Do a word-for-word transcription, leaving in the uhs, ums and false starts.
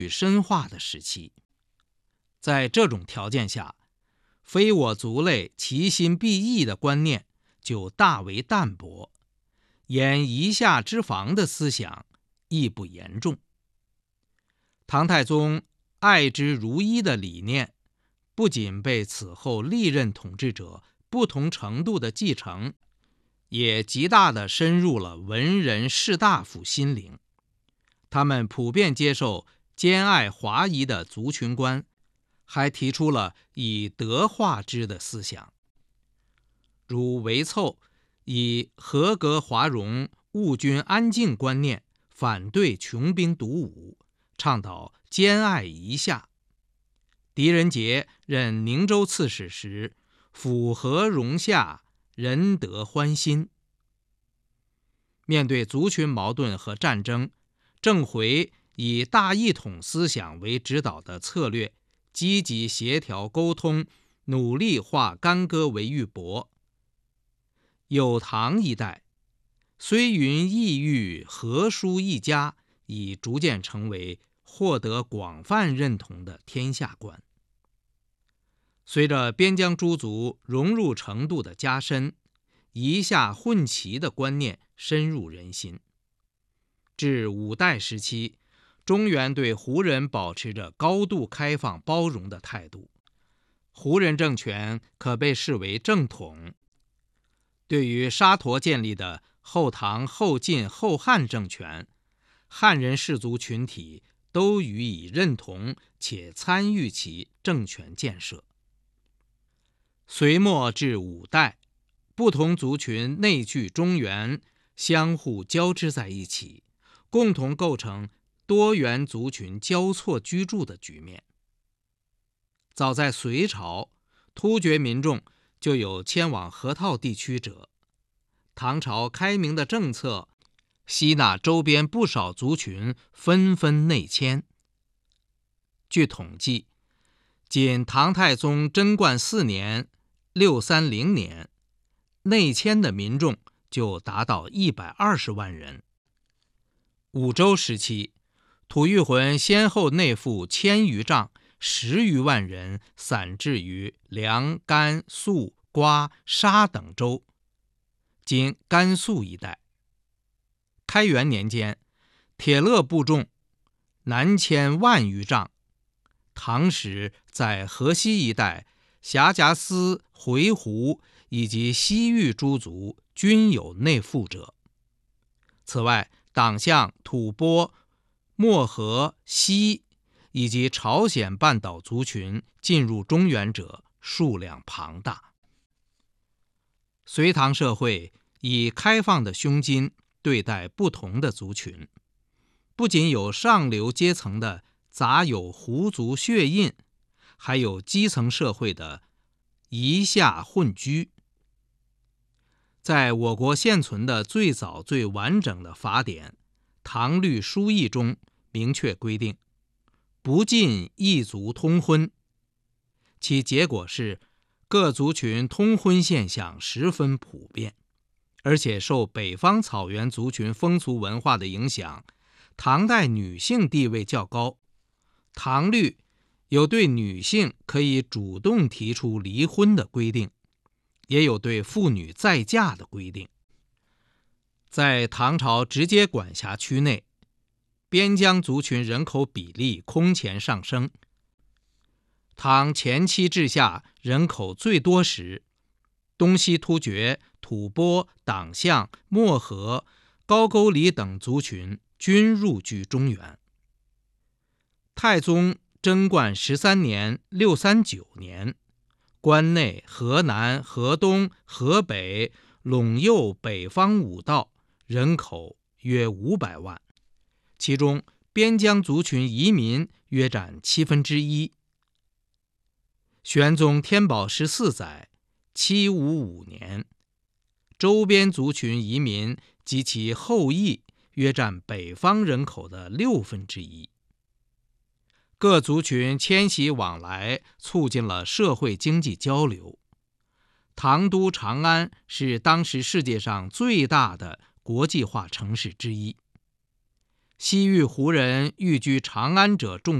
与深化的时期。在这种条件下，非我族类，其心必异的观念就大为淡薄，言夷夏之防的思想亦不严重。唐太宗爱之如一的理念，不仅被此后历任统治者不同程度的继承，也极大地深入了文人士大夫心灵。他们普遍接受兼爱华夷的族群观，还提出了以德化之的思想，如韦凑以合格华容、务均安静观念反对穷兵黩武，倡导兼爱夷夏。狄仁杰任宁州刺史时，抚和容夏，仁德欢心。面对族群矛盾和战争，郑回以大一统思想为指导的策略，积极协调沟通，努力化干戈为玉帛。有唐一代，虽云异域，何殊一家，已逐渐成为获得广泛认同的天下观。随着边疆诸族融入程度的加深，夷夏混齐的观念深入人心。至五代时期，中原对胡人保持着高度开放包容的态度，胡人政权可被视为正统。对于沙陀建立的后唐、后晋、后汉政权，汉人氏族群体都予以认同，且参与其政权建设。隋末至五代，不同族群内聚中原，相互交织在一起，共同构成多元族群交错居住的局面。早在隋朝，突厥民众就有迁往河套地区者。唐朝开明的政策吸纳周边不少族群纷纷内迁。据统计，仅唐太宗贞观四年六三零年，内迁的民众就达到一百二十万人。武周时期，吐谷浑先后内附千余丈，十余万人散置于凉、甘、肃、瓜、沙等州，今甘肃一带。开元年间，铁勒部众南迁万余丈。唐时在河西一带，辖夹司、回鹘以及西域诸族均有内附者。此外，党项、吐蕃、漠河、西以及朝鲜半岛族群进入中原者数量庞大。隋唐社会以开放的胸襟对待不同的族群，不仅有上流阶层的杂有胡族血印，还有基层社会的夷夏混居。在我国现存的最早最完整的法典《唐律疏议》中明确规定，不禁异族通婚，其结果是各族群通婚现象十分普遍，而且受北方草原族群风俗文化的影响，唐代女性地位较高。唐律有对女性可以主动提出离婚的规定，也有对妇女再嫁的规定。在唐朝直接管辖区内，边疆族群人口比例空前上升。唐前期治下人口最多时，东西突厥、吐蕃、党项、漠河、高句丽等族群均入居中原。太宗贞观十三年六三九年，关内、河南、河东、河北、陇右北方五道人口约五百万，其中边疆族群移民约占七分之一。玄宗天宝十四载七五五年，周边族群移民及其后裔约占北方人口的六分之一。各族群迁徙往来，促进了社会经济交流。唐都长安是当时世界上最大的国际化城市之一。 西域胡人寓居长安者众